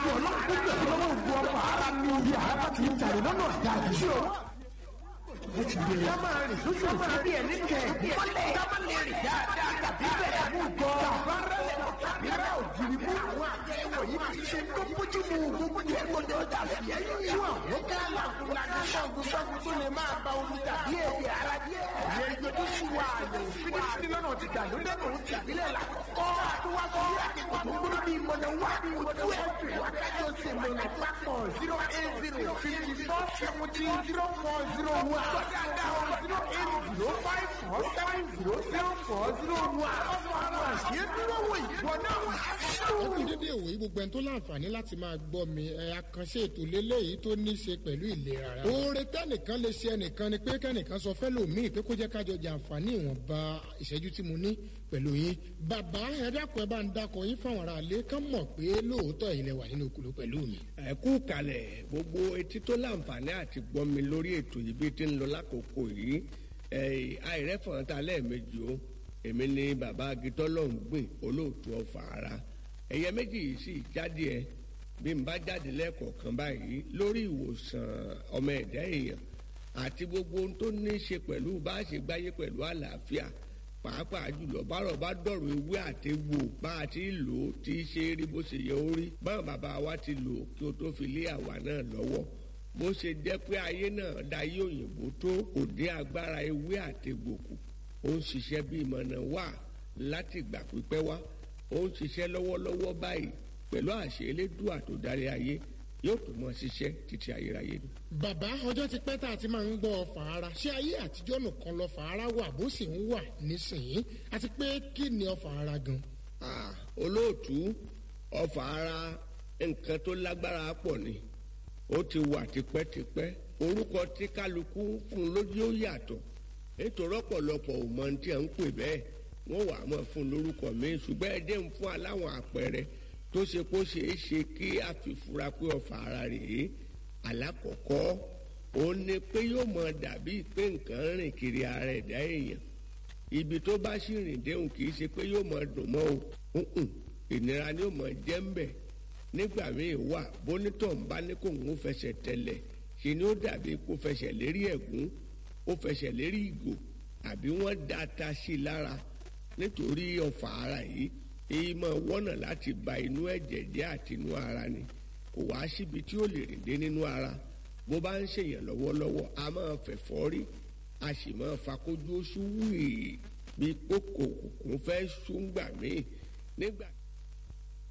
ọlọ́run tó gbẹ̀ lọ́wọ́ ògùn ọkọ̀ ara ní orí àárá ti ń jàre lọ́nà ìdájú sí o. ó ti gbé ká máa rìn sóṣù òṣù bí ẹni tẹ̀ mọ́lẹ̀ ká má lè rìn dáadáa tàbí bẹ̀rẹ̀ mú gan. bàbá rẹ̀ tàbí rẹ̀ ògiri mú àwọn àgbẹ̀wò yìí ti ṣe tó bójú mu gbogbo ẹ̀ gbọdọ̀ dàbí ẹ̀yìn ìwọ̀n ó ká làkúnlàkú ṣọ́gun tó lè máa ba omi tàbí èdè ara díẹ̀. ìyẹn ìgbẹ́jú sí wa àyẹ̀wò fínísítì lọ́nà ti dà lórí ẹ̀kọ́ ti àbílẹ̀ làkọ́kọ́ àtúwákọ́ àkẹ́kọ̀ọ́ tó gbọ́dọ̀ bí ìmọ̀nà wà ní ojú ẹ̀sìn wákàtí ọ̀sẹ̀ mọ̀nà pápọ̀ 08054700401 sọ́jà dáhùn 08054700401 ọmọ àwọn àṣìyẹ dúró wò ìwọ náà wà á ó kù dédé ìwòye gbogbo ẹni tó láǹfààní láti máa gbọ́ mi àkànṣe ètò lélẹ́yìí tó ní í ṣe pẹ̀lú ìlera rẹ̀. oore tẹ́nìkan lè ṣe ẹnìkan ni pé kẹ́nìkan sọ fẹ́ lòmíì pé kó jẹ́ kájọ jàǹfààní ìwọ̀nba ìṣẹ́jú tí mo ní pẹ̀lú yín. bàbá ẹ dákun ẹ bá ń dákọ yín fáwọn ará ilé kán mọ̀ pé lóòótọ́ ilẹ̀ wà nínú okùnrin pẹ̀lú mi. ẹ kú kalẹ̀ gbogbo etí tó láǹfààní àti gbọ́ mi lórí ètò yìí bí ti ń lọ lákòókò yìí àìrẹ́fọ̀n ta lẹ́ẹ̀mejì o èmi ni bàbá agitọ́lọ́hún gbìn olóòtú ọ̀fà ara ẹ̀yẹ méjì yìí sì jáde ẹ bí n bá jáde lẹ́ẹ̀kọ̀ọ̀kan báyìí lórí ìwòsàn ọmọ ẹ̀dá èèyàn àti gbogbo ohun tó ní í ṣe pẹ̀lú bá a ṣe gbáyé pẹ̀lú àlàáfíà pàápàá jùlọ bárọ̀ bá dọ̀rọ̀ ewé àtegbò bá a ti lò ó tí í ṣe rí bó ṣe yẹ ó rí báwọn bàbá wa ti lò ó kí o tó fi lé àwa náà lọ́wọ́ bó ṣe jẹ́ pé ayé náà dayé òyìnbó tó kò dé agbára ewé àtegbò kù ó ń ṣiṣẹ́ bí ìmọ̀nà wà láti ìgbà pípẹ́ wá ó ń ṣiṣẹ́ lọ́wọ́lọ́wọ́ báyìí pẹ̀lú àṣẹ elédùà tó darí ayé yóò tó mọ ṣiṣẹ́ títí ayérayé ni. bàbá ọjọ́ ti pẹ́ tá a ti máa ń gbọ́ ọfà ara ṣé ayé àtijọ́ nìkan lọ́fà ara wà bó sì ń wà nísìnyí àti pé kí ni ọfà ara gan. olóòtú ọfà ara nǹkan tó lágbára pọ̀ ni ó ti wà tipẹ́tipẹ́ orúkọ tí kálukú fún lójú ó yàtọ̀ nítorí ọ̀pọ̀lọpọ̀ ò mọ tí à ń pè bẹ́ẹ̀ wọ́n wà á mọ̀ fún lórúkọ mi ṣùgbọ́n ẹ dé ń fún aláwọn àpẹẹrẹ tó ṣe kó ṣeé ṣe kí a fi fura pé ọfà ara rèé alákọ̀ọ́kọ́ òun ni pé yóò mọ dàbí pé nǹkan rìn kiri ara ẹ̀dá èèyàn ibi tó bá sì rìn déhùn kì í ṣe pé yóò mọ dùn mọ́ o ìnira ni yóò mọ jẹ́ ń bẹ̀ nígbà míì wà bónítọ̀ ń bá ní kò ń fẹsẹ̀ tẹ̀lẹ̀ ṣe ni ó dàbí kó fẹsẹ̀ lérí ẹ̀gún ó fẹsẹ̀ lérí ìgò àbí wọ́n da ata sí i lára nítorí ọfà ara yìí èyí máa wọ́nà láti ba inú ẹ̀jẹ̀ jẹ́ àti inú ara ni kò wá síbi tí ó lè rìn dé nínú ara bó bá ń ṣèyàn lọ́wọ́lọ́wọ́ a máa fẹ̀fọ́ rí a sì máa fakójú oṣù wíì bí kòkòrò fẹ́ sún gbà míì nígbà.